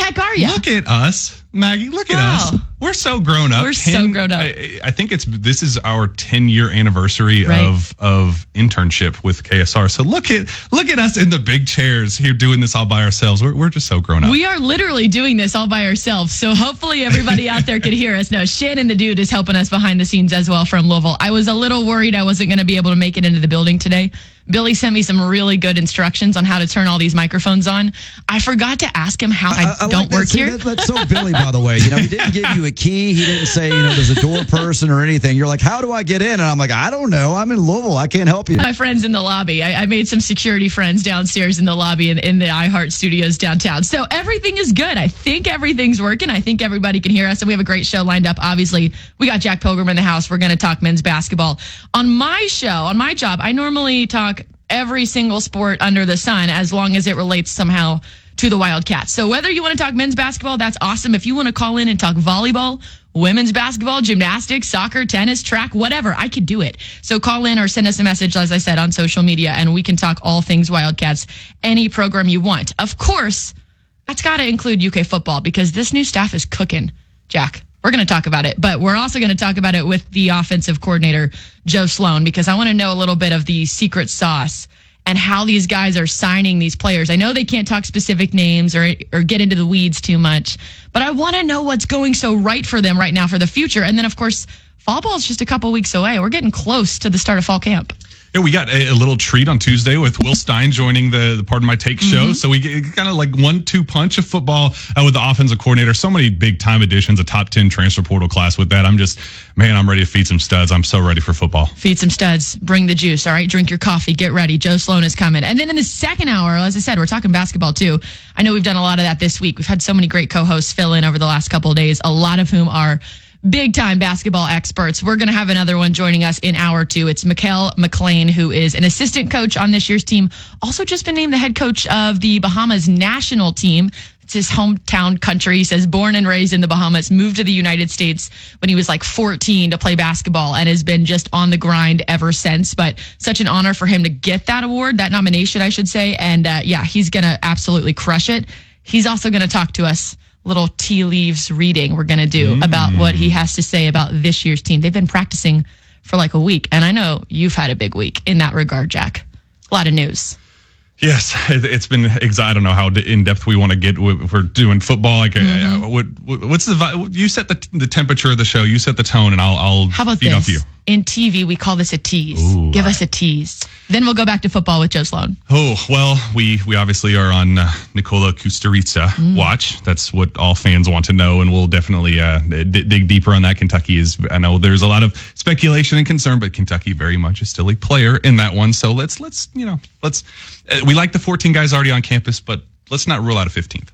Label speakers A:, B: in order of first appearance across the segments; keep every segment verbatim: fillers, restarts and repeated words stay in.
A: heck are you?
B: Look at us, Maggie. Look
A: Wow.
B: at us. We're so grown up.
A: We're so grown up.
B: I, I think it's this is our ten year anniversary
A: Right.
B: of of internship with K S R. So look at look at us in the big chairs here doing this all by ourselves. We're we're just so grown up.
A: We are literally doing this all by ourselves. So hopefully everybody out there could hear us. No, Shannon the dude is helping us behind the scenes as well from Louisville. I was a little worried I wasn't going to be able to make it into the building today. Billy sent me some really good instructions on how to turn all these microphones on. I forgot to ask him how I,
C: I, I
A: don't
C: like that.
A: work
C: See,
A: here.
C: That, that's so Billy, by the way. You know, he didn't give you a key. He didn't say, you know, there's a door person or anything. You're like, how do I get in? And I'm like, I don't know. I'm in Louisville. I can't help you.
A: My friends in the lobby. I, I made some security friends downstairs in the lobby in, in the iHeart Studios downtown. So everything is good. I think everything's working. I think everybody can hear us. And we have a great show lined up. Obviously, we got Jack Pilgrim in the house. We're going to talk men's basketball. On my show, on my job, I normally talk every single sport under the sun as long as it relates somehow to the Wildcats. So whether you want to talk men's basketball, that's awesome. If you want to call in and talk volleyball, women's basketball, gymnastics, soccer, tennis, track, whatever, I could do it. So call in or send us a message, as I said, on social media, and we can talk all things Wildcats, any program you want. Of course, that's got to include U K football because this new staff is cooking, Jack. We're going to talk about it, but we're also going to talk about it with the offensive coordinator, Joe Sloan, because I want to know a little bit of the secret sauce and how these guys are signing these players. I know they can't talk specific names or or get into the weeds too much, but I want to know what's going so right for them right now for the future. And then, of course, fall ball is just a couple weeks away. We're getting close to the start of fall camp.
B: Yeah, we got a, a little treat on Tuesday with Will Stein joining the, the Pardon My Take show.
A: Mm-hmm.
B: So we get kind of like one two punch of football uh, with the offensive coordinator. So many big time additions, a top ten transfer portal class with that. I'm just, man, I'm ready to feed some studs. I'm so ready for football.
A: Feed some studs. Bring the juice. All right. Drink your coffee. Get ready. Joe Sloan is coming. And then in the second hour, as I said, we're talking basketball too. I know we've done a lot of that this week. We've had so many great co-hosts fill in over the last couple of days, a lot of whom are big time basketball experts. We're going to have another one joining us in hour two. It's Mikkel McLean, who is an assistant coach on this year's team. Also just been named the head coach of the Bahamas national team. It's his hometown country. He says born and raised in the Bahamas, moved to the United States when he was like fourteen to play basketball and has been just on the grind ever since. But such an honor for him to get that award, that nomination, I should say. And uh, yeah, he's going to absolutely crush it. He's also going to talk to us. Little tea leaves reading we're going to do mm. about what he has to say about this year's team. They've been practicing for like a week, and I know you've had a big week in that regard, Jack. A lot of news.
B: Yes, it's been exciting. I don't know how in depth we want to get. If we're doing football, like mm-hmm. uh, what, what's the you set the the temperature of the show, you set the tone, and I'll I'll
A: how about
B: feed
A: this?
B: off you.
A: In T V, we call this a tease.
B: Ooh,
A: Give
B: right.
A: us a tease. Then we'll go back to football with Joe Sloan.
B: Oh, well, we, we obviously are on uh, Nikola Kusturica mm. watch. That's what all fans want to know, and we'll definitely uh, d- dig deeper on that. Kentucky is, I know there's a lot of speculation and concern, but Kentucky very much is still a player in that one. So let's, let's you know, let's, uh, we like the fourteen guys already on campus, but let's not rule out a fifteenth.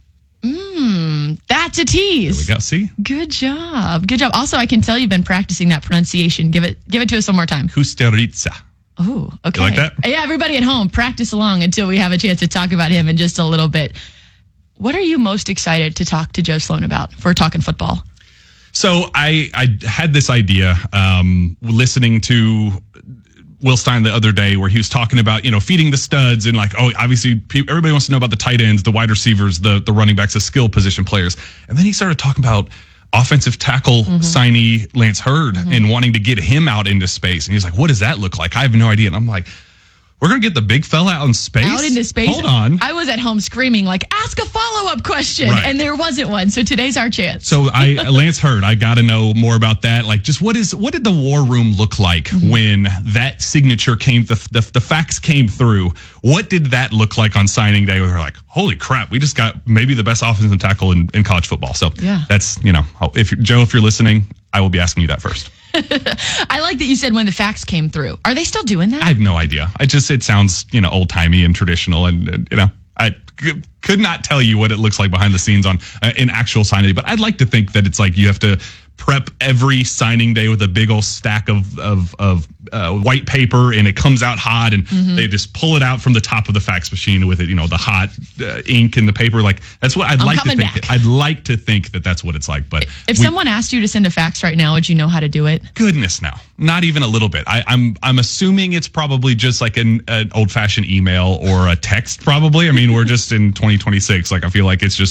A: Mmm, that's a tease.
B: There we go. See?
A: Good job. Good job. Also, I can tell you've been practicing that pronunciation. Give it, give it to us one more time.
B: Kusturica.
A: Oh, okay.
B: You like that?
A: Yeah, everybody at home, practice along until we have a chance to talk about him in just a little bit. What are you most excited to talk to Joe Sloan about if we're talking football?
B: So I, I had this idea um, listening to Will Stein the other day where he was talking about, you know, feeding the studs and like, oh, obviously people, everybody wants to know about the tight ends, the wide receivers, the, the running backs, the skill position players. And then he started talking about offensive tackle mm-hmm. signee Lance Hurd mm-hmm. and wanting to get him out into space. And he's like, what does that look like? I have no idea. And I'm like, we're going to get the big fella out in space?
A: Out into space?
B: Hold on.
A: I was at home screaming, like, ask a follow-up question.
B: Right.
A: And there wasn't one. So today's our chance.
B: So I, Lance Hurd, I got to know more about that. Like, just what is, what did the war room look like mm-hmm. when that signature came, the, the, the facts came through? What did that look like on signing day? We were like, holy crap, we just got maybe the best offensive tackle in, in college football. So
A: yeah.
B: that's, you know, if Joe, if you're listening, I will be asking you that first.
A: I like that you said when the facts came through. Are they still doing that?
B: I have no idea. I just, it sounds, you know, old timey and traditional, and, and you know, I c- could not tell you what it looks like behind the scenes on uh, in actual signing day. But I'd like to think that it's like you have to prep every signing day with a big old stack of of of uh, white paper, and it comes out hot, and mm-hmm. they just pull it out from the top of the fax machine with it, you know, the hot uh, ink and the paper. Like that's what I'd
A: I'm
B: like to think.
A: Back.
B: I'd like to think that that's what it's like. But
A: if
B: we,
A: someone asked you to send a fax right now, would you know how to do it?
B: Goodness, no, not even a little bit. I, I'm I'm assuming it's probably just like an, an old fashioned email or a text. Probably. I mean, we're just in twenty twenty-six. Like I feel like it's just